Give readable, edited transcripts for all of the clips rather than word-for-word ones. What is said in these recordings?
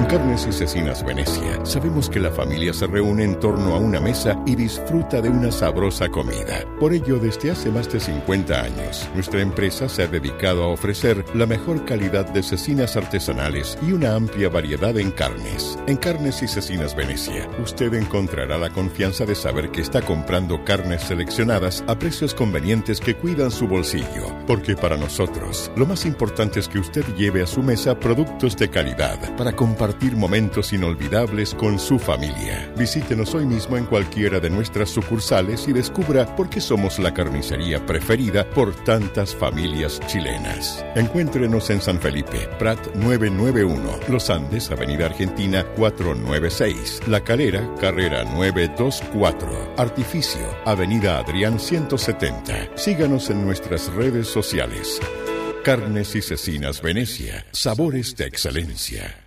Carnes y Cecinas Venecia sabemos que la familia se reúne en torno a una mesa y disfruta de una sabrosa comida. Por ello, desde hace más de 50 años, nuestra empresa se ha dedicado a ofrecer la mejor calidad de cecinas artesanales y una amplia variedad en carnes. En Carnes y Cecinas Venecia, usted encontrará la confianza de saber que está comprando carnes seleccionadas a precios convenientes que cuidan su bolsillo. Porque para nosotros, lo más importante es que usted lleve a su mesa productos de calidad para compartir momentos inolvidables con su familia. Visítenos hoy mismo en cualquiera de nuestras sucursales y descubra por qué somos la carnicería preferida por tantas familias chilenas. Encuéntrenos en San Felipe, Prat 991, Los Andes, Avenida Argentina 496, La Calera, Carrera 924, Artificio, Avenida Adrián 170. Síganos en nuestras redes sociales. Carnes y Cecinas Venecia, sabores de excelencia.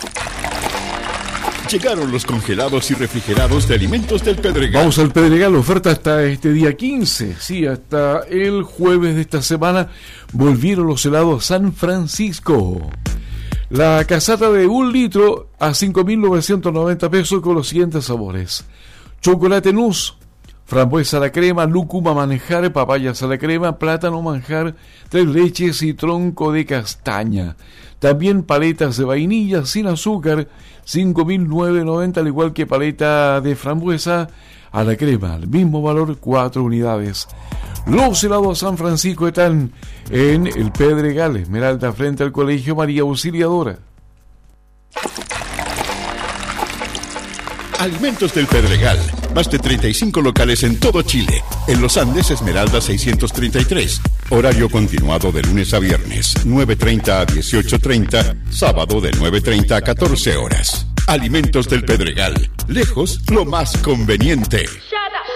Llegaron los congelados y refrigerados de Alimentos del Pedregal. Vamos al Pedregal, la oferta hasta este día 15. Sí, hasta el jueves de esta semana volvieron los helados San Francisco. La casata de 1 litro a 5.990 pesos con los siguientes sabores: chocolate nus, frambuesa a la crema, lúcuma manjar, papayas a la crema, plátano manjar, 3 leches y tronco de castaña. También paletas de vainilla sin azúcar, 5.990, al igual que paleta de frambuesa a la crema, al mismo valor, 4 unidades. Los helados San Francisco están en el Pedregal, Esmeralda, frente al Colegio María Auxiliadora. Alimentos del Pedregal, más de 35 locales en todo Chile. En Los Andes, Esmeralda 633. Horario continuado de lunes a viernes, 9:30 a 18:30, sábado de 9:30 a 14 horas. Alimentos del Pedregal, lejos lo más conveniente.